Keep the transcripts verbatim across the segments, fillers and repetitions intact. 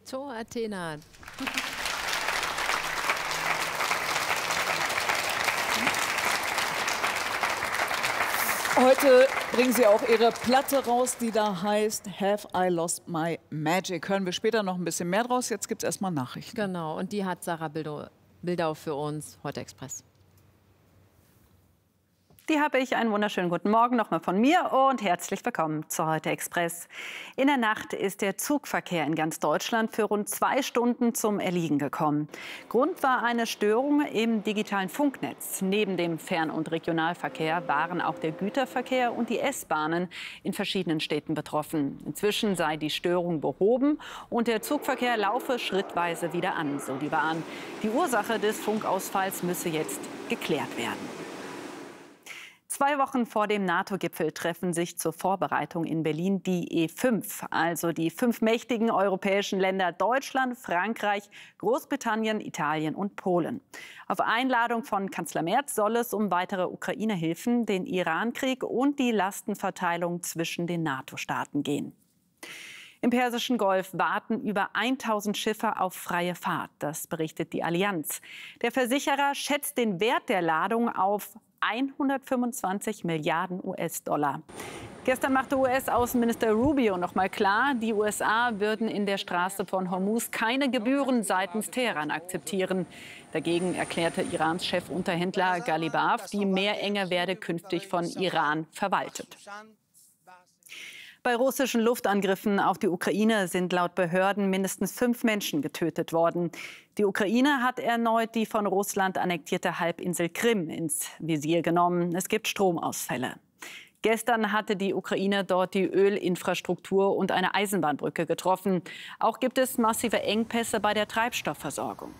Tor Athena. Heute bringen Sie auch Ihre Platte raus, die da heißt Have I Lost My Magic. Hören wir später noch ein bisschen mehr draus. Jetzt gibt es erstmal Nachrichten. Genau, und die hat Sarah Bildau, Bildau für uns, Heute Express. Die habe ich. Einen wunderschönen guten Morgen nochmal von mir und herzlich willkommen zu Heute Express. In der Nacht ist der Zugverkehr in ganz Deutschland für rund zwei Stunden zum Erliegen gekommen. Grund war eine Störung im digitalen Funknetz. Neben dem Fern- und Regionalverkehr waren auch der Güterverkehr und die S-Bahnen in verschiedenen Städten betroffen. Inzwischen sei die Störung behoben und der Zugverkehr laufe schrittweise wieder an, so die Bahn. Die Ursache des Funkausfalls müsse jetzt geklärt werden. Zwei Wochen vor dem NATO-Gipfel treffen sich zur Vorbereitung in Berlin die E fünf, also die fünf mächtigen europäischen Länder Deutschland, Frankreich, Großbritannien, Italien und Polen. Auf Einladung von Kanzler Merz soll es um weitere Ukraine-Hilfen, den Iran-Krieg und die Lastenverteilung zwischen den NATO-Staaten gehen. Im Persischen Golf warten über tausend Schiffe auf freie Fahrt. Das berichtet die Allianz. Der Versicherer schätzt den Wert der Ladung auf hundertfünfundzwanzig Milliarden U S-Dollar. Gestern machte U S-Außenminister Rubio noch mal klar, die U S A würden in der Straße von Hormuz keine Gebühren seitens Teheran akzeptieren. Dagegen erklärte Irans Chefunterhändler Ghalibaf, die Meerenge werde künftig von Iran verwaltet. Bei russischen Luftangriffen auf die Ukraine sind laut Behörden mindestens fünf Menschen getötet worden. Die Ukraine hat erneut die von Russland annektierte Halbinsel Krim ins Visier genommen. Es gibt Stromausfälle. Gestern hatte die Ukraine dort die Ölinfrastruktur und eine Eisenbahnbrücke getroffen. Auch gibt es massive Engpässe bei der Treibstoffversorgung.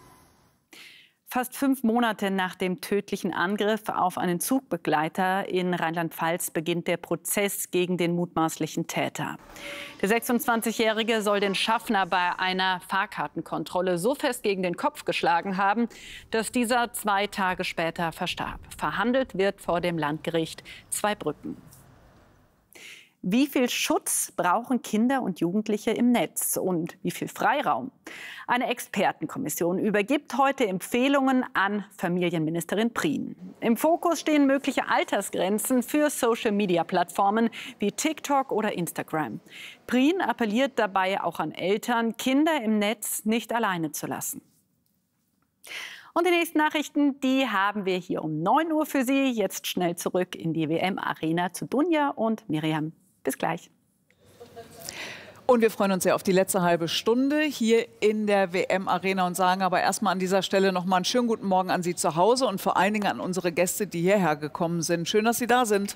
Fast fünf Monate nach dem tödlichen Angriff auf einen Zugbegleiter in Rheinland-Pfalz beginnt der Prozess gegen den mutmaßlichen Täter. Der sechsundzwanzigjährige soll den Schaffner bei einer Fahrkartenkontrolle so fest gegen den Kopf geschlagen haben, dass dieser zwei Tage später verstarb. Verhandelt wird vor dem Landgericht Zweibrücken. Wie viel Schutz brauchen Kinder und Jugendliche im Netz und wie viel Freiraum? Eine Expertenkommission übergibt heute Empfehlungen an Familienministerin Prien. Im Fokus stehen mögliche Altersgrenzen für Social-Media-Plattformen wie TikTok oder Instagram. Prien appelliert dabei auch an Eltern, Kinder im Netz nicht alleine zu lassen. Und die nächsten Nachrichten, die haben wir hier um neun Uhr für Sie. Jetzt schnell zurück in die W M-Arena zu Dunja und Miriam. Bis gleich. Und wir freuen uns sehr auf die letzte halbe Stunde hier in der W M-Arena und sagen aber erstmal an dieser Stelle noch mal einen schönen guten Morgen an Sie zu Hause und vor allen Dingen an unsere Gäste, die hierher gekommen sind. Schön, dass Sie da sind.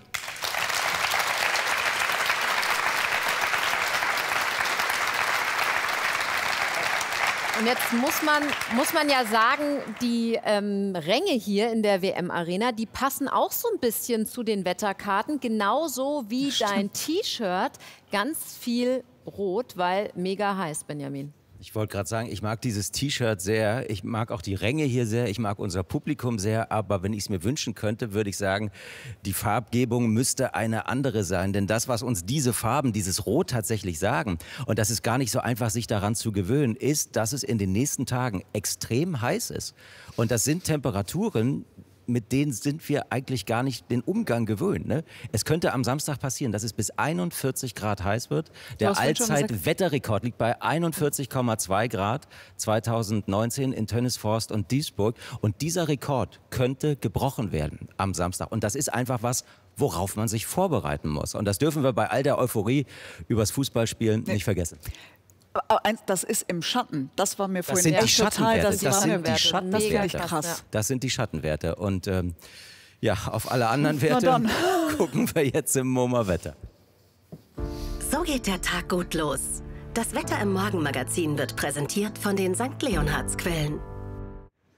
Und jetzt muss man, muss man ja sagen, die ähm, Ränge hier in der W M-Arena, die passen auch so ein bisschen zu den Wetterkarten, genauso wie dein T-Shirt, ganz viel rot, weil mega heiß, Benjamin. Ich wollte gerade sagen, ich mag dieses T-Shirt sehr, ich mag auch die Ränge hier sehr, ich mag unser Publikum sehr, aber wenn ich es mir wünschen könnte, würde ich sagen, die Farbgebung müsste eine andere sein. Denn das, was uns diese Farben, dieses Rot tatsächlich sagen, und das ist gar nicht so einfach, sich daran zu gewöhnen, ist, dass es in den nächsten Tagen extrem heiß ist. Und das sind Temperaturen, mit denen sind wir eigentlich gar nicht den Umgang gewöhnt. Ne? Es könnte am Samstag passieren, dass es bis einundvierzig Grad heiß wird. Der Allzeitwetterrekord liegt bei einundvierzig Komma zwei Grad zweitausendneunzehn in Tönnesforst und Duisburg. Und dieser Rekord könnte gebrochen werden am Samstag. Und das ist einfach was, worauf man sich vorbereiten muss. Und das dürfen wir bei all der Euphorie übers Fußballspielen nee. nicht vergessen. Das ist im Schatten. Das war mir das vorhin sind echt die total, das, das, das sind die Schatten. Das finde ich krass. Das sind die Schattenwerte. Und ähm, ja, auf alle anderen Werte gucken wir jetzt im MoMA-Wetter. So geht der Tag gut los. Das Wetter im Morgenmagazin wird präsentiert von den Sankt Leonhards Quellen.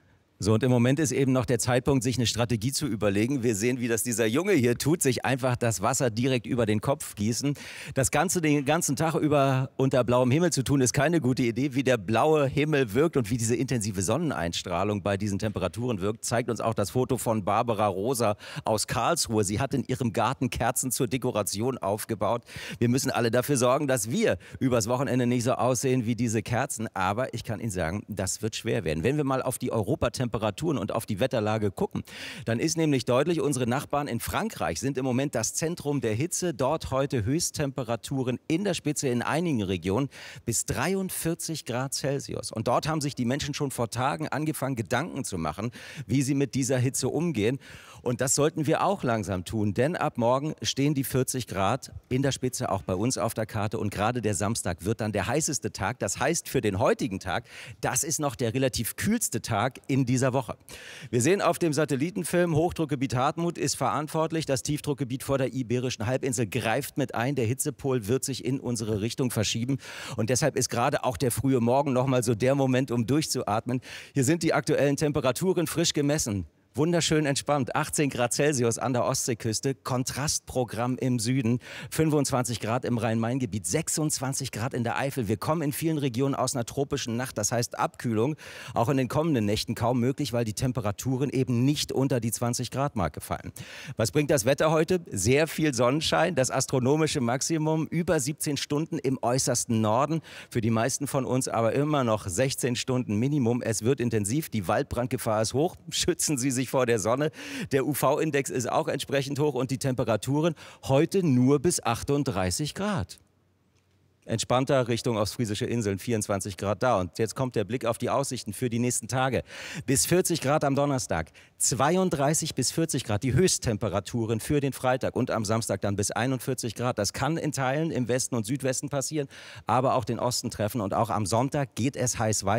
So, und im Moment ist eben noch der Zeitpunkt, sich eine Strategie zu überlegen. Wir sehen, wie das dieser Junge hier tut, sich einfach das Wasser direkt über den Kopf gießen. Das Ganze den ganzen Tag über unter blauem Himmel zu tun, ist keine gute Idee. Wie der blaue Himmel wirkt und wie diese intensive Sonneneinstrahlung bei diesen Temperaturen wirkt, zeigt uns auch das Foto von Barbara Rosa aus Karlsruhe. Sie hat in ihrem Garten Kerzen zur Dekoration aufgebaut. Wir müssen alle dafür sorgen, dass wir übers Wochenende nicht so aussehen wie diese Kerzen. Aber ich kann Ihnen sagen, das wird schwer werden. Wenn wir mal auf die Europatemperaturen Temperaturen und auf die Wetterlage gucken, dann ist nämlich deutlich, unsere Nachbarn in Frankreich sind im Moment das Zentrum der Hitze. Dort heute Höchsttemperaturen in der Spitze in einigen Regionen bis dreiundvierzig Grad Celsius. Und dort haben sich die Menschen schon vor Tagen angefangen, Gedanken zu machen, wie sie mit dieser Hitze umgehen. Und das sollten wir auch langsam tun, denn ab morgen stehen die vierzig Grad in der Spitze auch bei uns auf der Karte. Und gerade der Samstag wird dann der heißeste Tag. Das heißt für den heutigen Tag, das ist noch der relativ kühlste Tag in dieser Woche. Wir sehen auf dem Satellitenfilm, Hochdruckgebiet Hartmut ist verantwortlich. Das Tiefdruckgebiet vor der Iberischen Halbinsel greift mit ein. Der Hitzepol wird sich in unsere Richtung verschieben. Und deshalb ist gerade auch der frühe Morgen noch mal so der Moment, um durchzuatmen. Hier sind die aktuellen Temperaturen frisch gemessen. Wunderschön entspannt, achtzehn Grad Celsius an der Ostseeküste, Kontrastprogramm im Süden, fünfundzwanzig Grad im Rhein-Main-Gebiet, sechsundzwanzig Grad in der Eifel. Wir kommen in vielen Regionen aus einer tropischen Nacht, das heißt Abkühlung, auch in den kommenden Nächten kaum möglich, weil die Temperaturen eben nicht unter die zwanzig Grad Marke fallen. Was bringt das Wetter heute? Sehr viel Sonnenschein, das astronomische Maximum über siebzehn Stunden im äußersten Norden, für die meisten von uns aber immer noch sechzehn Stunden Minimum. Es wird intensiv, die Waldbrandgefahr ist hoch, schützen Sie sich vor der Sonne. Der U V-Index ist auch entsprechend hoch und die Temperaturen heute nur bis achtunddreißig Grad. Entspannter Richtung Ostfriesische Inseln, vierundzwanzig Grad da. Und jetzt kommt der Blick auf die Aussichten für die nächsten Tage. Bis vierzig Grad am Donnerstag, zweiunddreißig bis vierzig Grad die Höchsttemperaturen für den Freitag und am Samstag dann bis einundvierzig Grad. Das kann in Teilen im Westen und Südwesten passieren, aber auch den Osten treffen. Und auch am Sonntag geht es heiß weiter.